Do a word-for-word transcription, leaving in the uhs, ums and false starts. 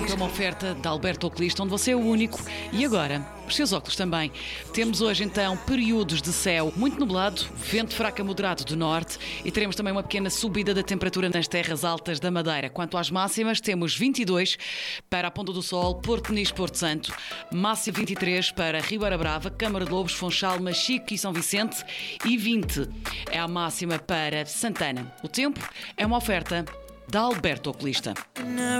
tempo é uma oferta da Alberto Oculista, onde você é o único. E agora, os seus óculos também. Temos hoje então períodos de céu muito nublado, vento fraco a moderado do norte e teremos também uma pequena subida da temperatura nas terras altas da Madeira. Quanto às máximas, temos vinte e dois para a Ponta do Sol, Porto Nis, Porto Santo, máximo vinte e três para Ribeira Brava, Câmara de Lobos, Funchal, Machico e São Vicente e vinte é a máxima para Santana. O tempo é uma oferta da Alberto Oculista.